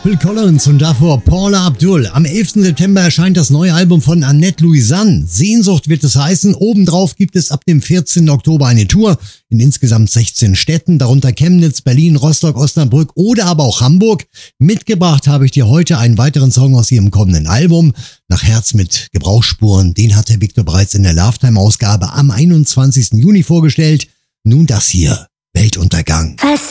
Phil Collins und davor Paula Abdul. Am 11. September erscheint das neue Album von Annette Louisanne. Sehnsucht wird es heißen. Obendrauf gibt es ab dem 14. Oktober eine Tour in insgesamt 16 Städten, darunter Chemnitz, Berlin, Rostock, Osnabrück oder aber auch Hamburg. Mitgebracht habe ich dir heute einen weiteren Song aus ihrem kommenden Album. Nach Herz mit Gebrauchsspuren, den hat der Victor bereits in der Lovetime-Ausgabe am 21. Juni vorgestellt. Nun das hier, Weltuntergang.